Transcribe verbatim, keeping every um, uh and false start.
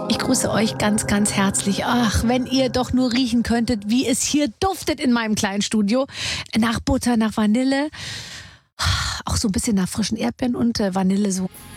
Ich grüße euch ganz, ganz herzlich. Ach, wenn ihr doch nur riechen könntet, wie es hier duftet in meinem kleinen Studio. Nach Butter, nach Vanille, auch so ein bisschen nach frischen Erdbeeren und äh, Vanille so.